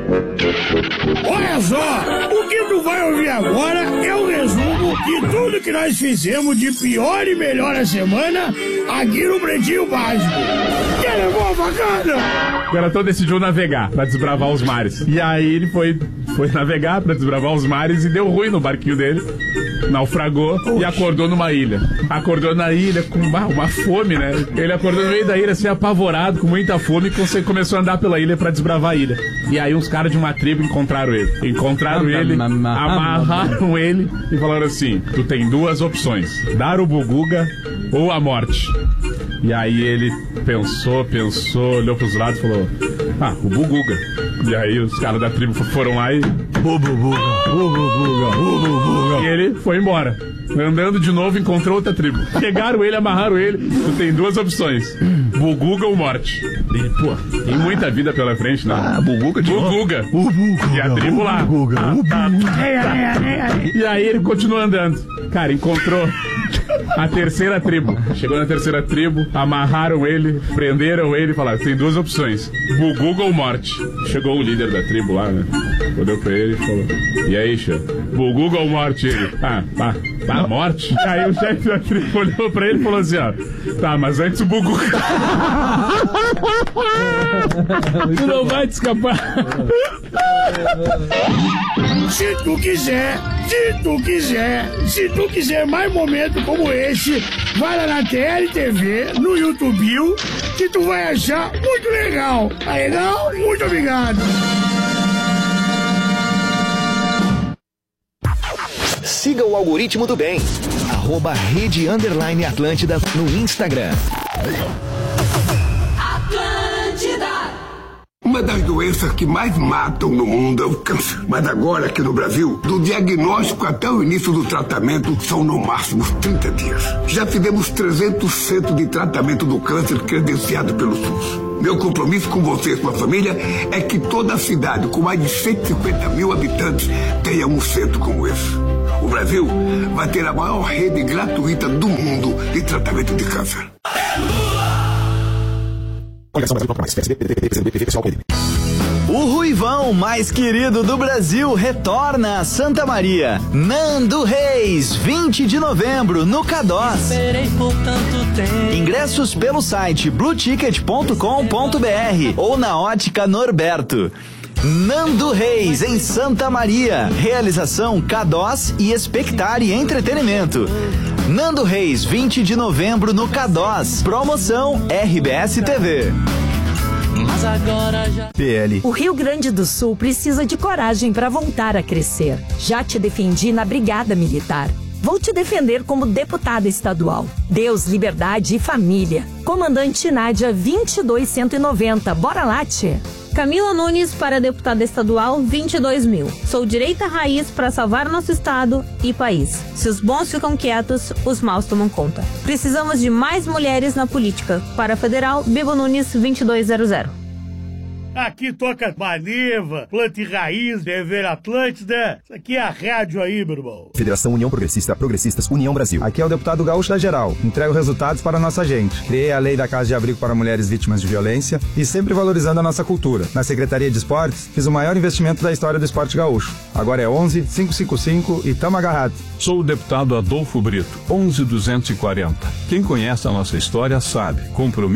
Olha só, o que tu vai ouvir agora é um resumo de tudo que nós fizemos de pior e melhor a semana aqui no Pretinho Básico. Que levou a facada? O Garatão decidiu navegar pra desbravar os mares. E aí ele foi navegar pra desbravar os mares e deu ruim no barquinho dele. Naufragou e acordou numa ilha. Acordou na ilha com uma fome, né? Ele acordou no meio da ilha assim, apavorado, com muita fome, e começou a andar pela ilha pra desbravar a ilha. E aí uns caras de uma tribo encontraram ele. Amarraram ele e falaram assim: tu tem duas opções, dar o buguga ou a morte. E aí ele pensou, olhou pros lados e falou: o buguga. E aí os caras da tribo foram lá e... E ele foi embora. Andando de novo, encontrou outra tribo. Pegaram ele, amarraram ele. Tu tem duas opções: buguga ou morte. Ele, tem muita vida pela frente, né? Buguga de buguga. E a tribo lá. E aí ele continuou andando. Cara, encontrou a terceira tribo. Chegou na terceira tribo, amarraram ele, prenderam ele e falaram: tem duas opções, buguga ou morte. Chegou o líder da tribo lá, né? Olhou pra ele e falou: e aí, chefe? Buguga ou morte? Ele: morte? Aí o chefe da tribo olhou pra ele e falou assim: tá, mas antes o buguga. Tu não vai te escapar. Se tu quiser mais momentos como esse, vai lá na TLTV, no YouTube, que tu vai achar muito legal. Tá legal? Muito obrigado. Siga o algoritmo do bem. @Rede_Atlântida no Instagram. Uma das doenças que mais matam no mundo é o câncer. Mas agora, aqui no Brasil, do diagnóstico até o início do tratamento, são no máximo 30 dias. Já fizemos 300 centros de tratamento do câncer credenciado pelo SUS. Meu compromisso com você e sua família é que toda a cidade, com mais de 150 mil habitantes, tenha um centro como esse. O Brasil vai ter a maior rede gratuita do mundo de tratamento de câncer. O Ruivão mais querido do Brasil retorna a Santa Maria. Nando Reis, 20 de novembro, no Cadós. Ingressos pelo site blueticket.com.br ou na Ótica Norberto. Nando Reis, em Santa Maria. Realização Cadós e Expectare Entretenimento. Nando Reis, 20 de novembro, no Cadós. Promoção RBS TV. Mas agora já... PL. O Rio Grande do Sul precisa de coragem para voltar a crescer. Já te defendi na Brigada Militar. Vou te defender como deputada estadual. Deus, liberdade e família. Comandante Nádia 22190. Bora lá, tchê. Camila Nunes para deputada estadual 22.000. Sou direita raiz para salvar nosso estado e país. Se os bons ficam quietos, os maus tomam conta. Precisamos de mais mulheres na política. Para a federal, Bibo Nunes 2200. Aqui toca Maneva, Planta e Raiz, Dever Atlântida. Isso aqui é a rádio aí, meu irmão. Federação União Progressista, Progressistas, União Brasil. Aqui é o deputado Gaúcho da Geral. Entrego resultados para a nossa gente. Criei a lei da Casa de Abrigo para Mulheres Vítimas de Violência e sempre valorizando a nossa cultura. Na Secretaria de Esportes, fiz o maior investimento da história do esporte gaúcho. Agora é 11-555 e tamo agarrado. Sou o deputado Adolfo Brito, 11.240. Quem conhece a nossa história sabe. Compromisso